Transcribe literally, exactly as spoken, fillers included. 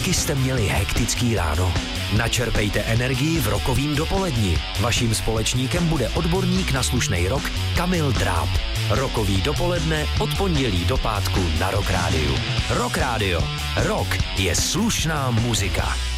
Taky jste měli hektický ráno? Načerpejte energii v rokovým dopoledni. Vaším společníkem bude odborník na slušnej rock Kamil Dráb. Rokový dopoledne od pondělí do pátku na Rock Rádiu. Rock Rádio. Rock je slušná muzika.